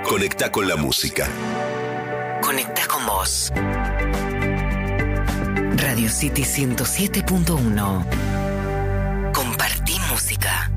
Conectá con la música. Conectá con vos. Radio City 107.1. Compartí música.